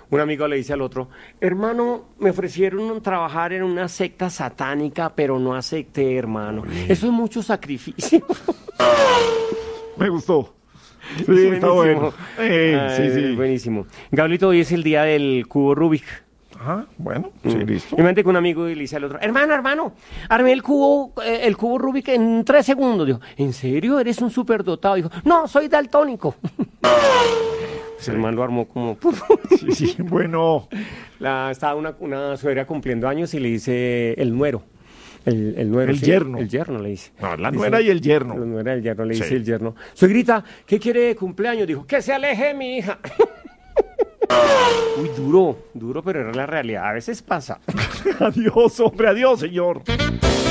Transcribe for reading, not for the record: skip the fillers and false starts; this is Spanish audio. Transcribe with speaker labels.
Speaker 1: Un amigo le dice al otro, hermano, me ofrecieron trabajar en una secta satánica, pero no acepté, hermano. Eso es mucho sacrificio.
Speaker 2: Me gustó. Sí,
Speaker 1: Buenísimo.
Speaker 2: está bueno.
Speaker 1: Ay,
Speaker 2: Sí.
Speaker 1: Buenísimo. Gablito, hoy es el día del cubo Rubik.
Speaker 2: Ajá, bueno, sí, listo.
Speaker 1: Imagínate que un amigo le dice al otro, hermano, armé el cubo Rubik en 3 segundos. Dijo, ¿en serio? ¿Eres un superdotado? Dijo, no, soy daltónico. Pues el hermano lo armó como...
Speaker 2: Sí, bueno.
Speaker 1: Estaba una suegra cumpliendo años y le dice el nuero. El nuero.
Speaker 2: El
Speaker 1: ¿sí?
Speaker 2: yerno.
Speaker 1: El yerno le dice.
Speaker 2: No, la
Speaker 1: Dice,
Speaker 2: nuera y el yerno.
Speaker 1: La nuera y el yerno le dice
Speaker 2: Sí.
Speaker 1: el yerno. Suegrita, ¿qué quiere de cumpleaños? Dijo, que se aleje de mi hija. Uy, duro, pero era la realidad. A veces pasa.
Speaker 2: Adiós, hombre, adiós, señor.